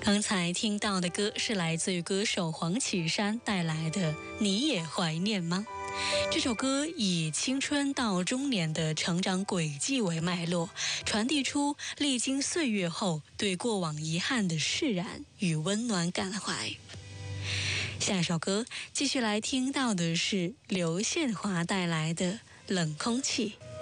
刚才听到的歌是来自于歌手黄绮珊带来的《你也怀念吗》。这首歌以青春到中年的成长轨迹为脉络，传递出历经岁月后对过往遗憾的释然与温暖感怀。下一首歌继续来听到的是刘宪华带来的《冷空气》。